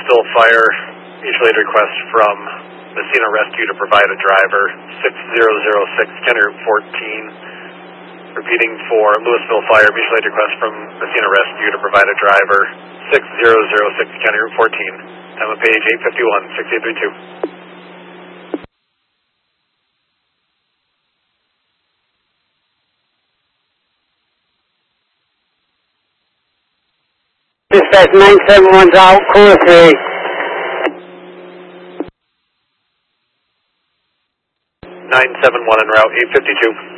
Louisville Fire, mutual aid request from Messina Rescue to provide a driver, 6006 County Route 14. Repeating for Louisville Fire, mutual aid request from Messina Rescue to provide a driver, 6006 County Route 14. Time of page 851, 6832. Dispatch 971's out, Cooler 3. 971 en route, 852.